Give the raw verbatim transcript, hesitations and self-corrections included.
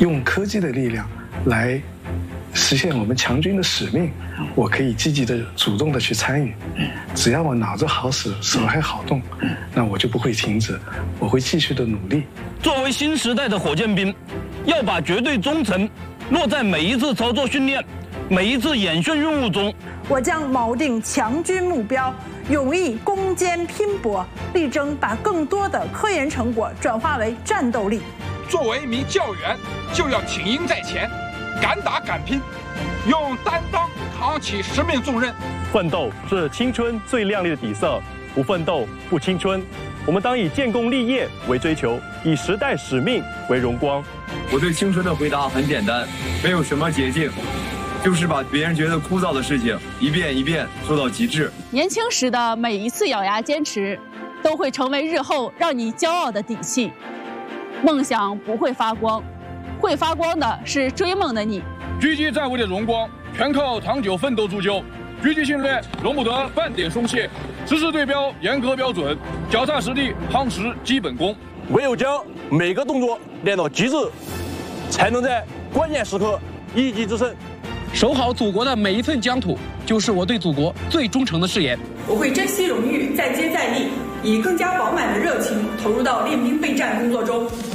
用科技的力量来实现我们强军的使命，我可以积极的、主动的去参与。只要我脑子好使，手还好动，那我就不会停止，我会继续的努力。 作为新时代的火箭兵，要把绝对忠诚落在每一次操作训练、每一次演训任务中。 我将锚定强军目标，勇于攻坚拼搏，力争把更多的科研成果转化为战斗力。 作为一名教员，就要挺鹰在前，敢打敢拼，用担当扛起使命重任。 奋斗是青春最亮丽的底色，不奋斗不青春。我们当以建功立业为追求，以时代使命为荣光。 我对青春的回答很简单，没有什么捷径，就是把别人觉得枯燥的事情一遍一遍做到极致。 年轻时的每一次咬牙坚持，都会成为日后让你骄傲的底气。梦想不会发光，会发光的是追梦的你。 狙击战位的荣光，全靠长久奋斗铸就。狙击训练容不得半点松懈，实时对标，严格标准，脚踏实地，夯实基本功。 唯有将每个动作练到极致，才能在关键时刻一击制胜。 守好祖国的每一寸疆土，就是我对祖国最忠诚的誓言。 我会珍惜荣誉，再接再厉，以更加饱满的热情投入到练兵备战工作中。